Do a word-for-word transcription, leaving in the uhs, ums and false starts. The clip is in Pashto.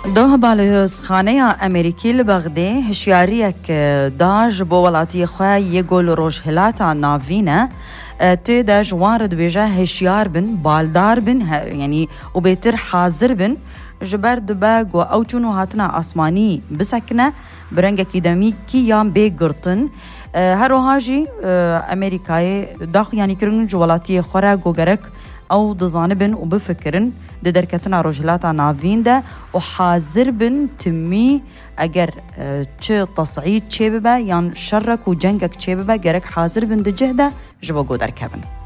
دوه بالهزخانه امریکی لبغده هشیاریک داج بو ولاتی خواه یگول روش هلاتا ناوینه تو دا جوارد بیجه هشیار بن بالدار بن یعنی و بیتر حاضر بن جبر دباگ و او چونو هاتنا آسمانی بسکنه برنگه کی دمی کی یام بی گرتن هر هاجی امریکای داخل یعنی کرن جوالاتی خورا گوگرک او دزانبن و بفکرن ده درکتنا رجلاتا ناوین ده و حاضر بن تمی اگر چه تصعید چه ببا یان شرک و جنگک چه ببا گرک حاضر بن ده جهده جبا گو درکبن